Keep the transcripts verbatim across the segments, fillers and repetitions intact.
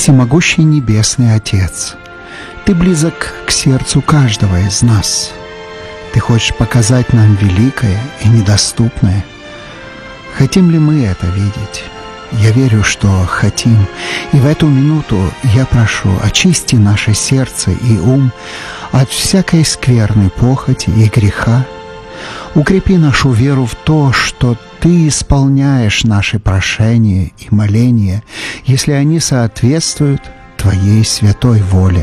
Всемогущий Небесный Отец, Ты близок к сердцу каждого из нас. Ты хочешь показать нам великое и недоступное. Хотим ли мы это видеть? Я верю, что хотим. И в эту минуту я прошу, очисти наше сердце и ум от всякой скверной похоти и греха. Укрепи нашу веру в то, что Ты исполняешь наши прошения и моления, если они соответствуют Твоей святой воле.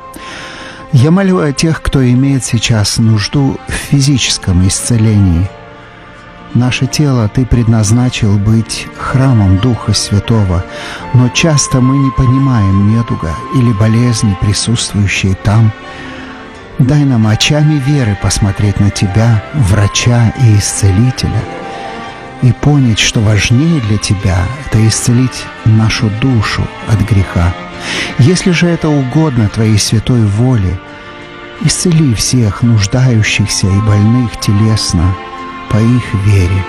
Я молю о тех, кто имеет сейчас нужду в физическом исцелении. Наше тело Ты предназначил быть храмом Духа Святого, но часто мы не понимаем недуга или болезни, присутствующие там. Дай нам очами веры посмотреть на Тебя, врача и исцелителя, и понять, что важнее для Тебя — это исцелить нашу душу от греха. Если же это угодно Твоей святой воле, исцели всех нуждающихся и больных телесно по их вере.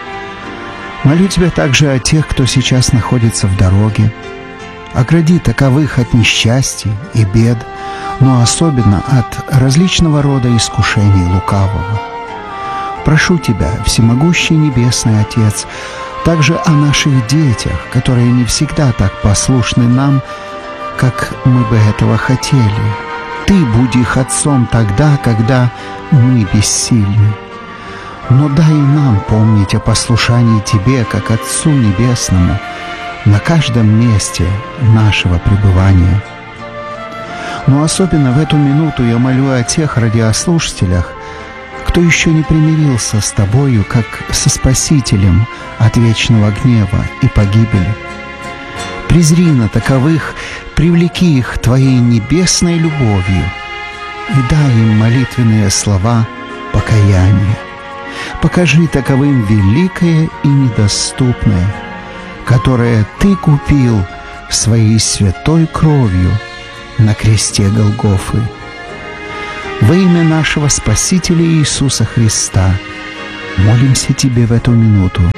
Молю Тебя также о тех, кто сейчас находится в дороге. Огради таковых от несчастий и бед, но особенно от различного рода искушений лукавого. Прошу Тебя, Всемогущий Небесный Отец, также о наших детях, которые не всегда так послушны нам, как мы бы этого хотели. Ты будь их отцом тогда, когда мы бессильны. Но дай нам помнить о послушании Тебе, как Отцу Небесному, на каждом месте нашего пребывания. Но особенно в эту минуту я молю о тех радиослушателях, кто еще не примирился с Тобою, как со Спасителем от вечного гнева и погибели. Презри на таковых, привлеки их Твоей небесной любовью и дай им молитвенные слова покаяния. Покажи таковым великое и недоступное, которое Ты купил Своей святой кровью на кресте Голгофы. Во имя нашего Спасителя Иисуса Христа молимся Тебе в эту минуту.